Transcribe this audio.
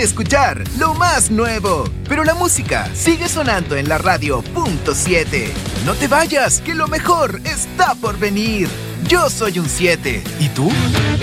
escuchar lo más nuevo. Pero la música sigue sonando en la radio punto 7. No te vayas, que lo mejor está por venir. Yo soy un 7. ¿Y tú?